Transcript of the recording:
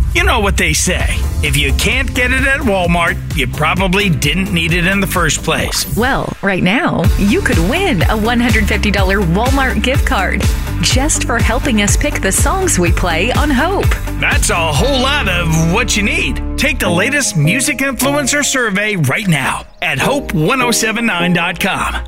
You know what they say. If you can't get it at Walmart, you probably didn't need it in the first place. Well, right now, you could win a $150 Walmart gift card just for helping us pick the songs we play on Hope. That's a whole lot of what you need. Take the latest music influencer survey right now at hope1079.com.